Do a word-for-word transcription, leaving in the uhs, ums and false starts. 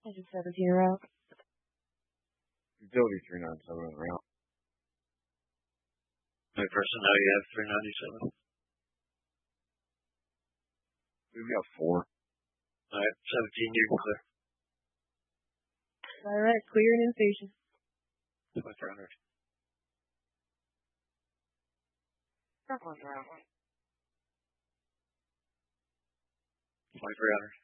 Engine seventeen around. Utility three ninety-seven around. My personnel, you have three ninety-seven. We've got four. All right, seventeen, you can clear. All right, clearing in station. twenty-four hundred. Circling around. twenty-three hundred.